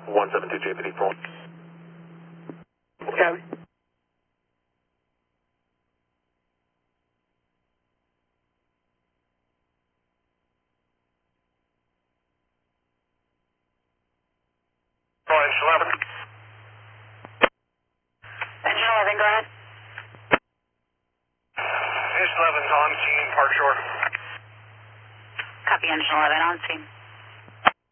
172 JPD full. Copy. Engine 11. Engine 11, go ahead. Engine 11's on scene, Park Shore. Copy, Engine 11 on scene.